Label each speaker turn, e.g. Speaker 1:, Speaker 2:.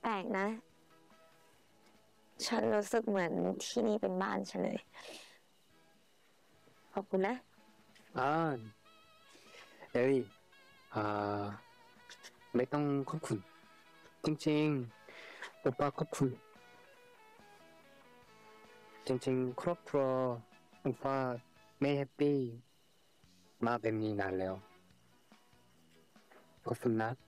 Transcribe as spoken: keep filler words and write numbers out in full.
Speaker 1: แปลกๆนะ ฉันรู้สึกเหมือนที่นี่เป็นบ้านฉันเลย ขอบคุณนะ
Speaker 2: อ่าเอ้ยอ่าไม่ต้องขอบคุณจริงๆโอป้าขอบคุณจริงๆครอบครัวโอป้าไม่แฮปปี้มาแบบนี้นานแล้วขอบคุณนะ